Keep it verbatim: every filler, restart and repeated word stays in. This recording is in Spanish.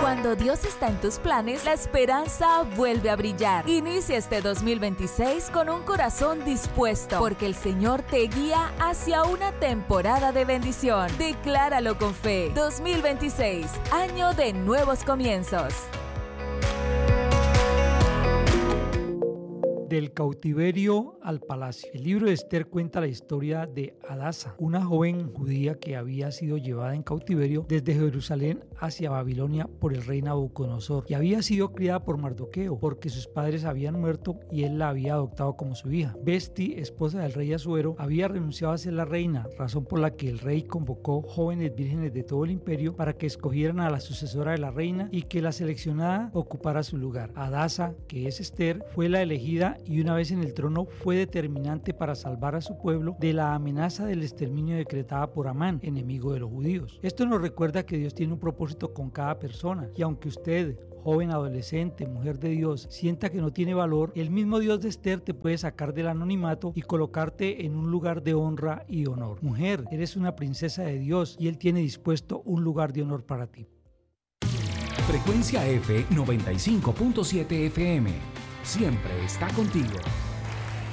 Cuando Dios está en tus planes, la esperanza vuelve a brillar. Inicia este dos mil veintiséis con un corazón dispuesto, porque el Señor te guía hacia una temporada de bendición. Decláralo con fe. dos mil veintiséis, año de nuevos comienzos. Del cautiverio al palacio. El libro de Esther cuenta la historia de Hadasa, una joven judía que había sido llevada en cautiverio desde Jerusalén hacia Babilonia por el rey Nabucodonosor y había sido criada por Mardoqueo porque sus padres habían muerto y él la había adoptado como su hija. Besti, esposa del rey Asuero, había renunciado a ser la reina, razón por la que el rey convocó jóvenes vírgenes de todo el imperio para que escogieran a la sucesora de la reina y que la seleccionada ocupara su lugar. Hadasa, que es Esther, fue la elegida y una vez en el trono fue determinante para salvar a su pueblo de la amenaza del exterminio decretada por Amán, enemigo de los judíos. Esto nos recuerda que Dios tiene un propósito con cada persona y aunque usted, joven, adolescente, mujer de Dios, sienta que no tiene valor, el mismo Dios de Esther te puede sacar del anonimato y colocarte en un lugar de honra y honor. Mujer, eres una princesa de Dios y Él tiene dispuesto un lugar de honor para ti. Frecuencia F noventa y cinco punto siete F M. Siempre está contigo.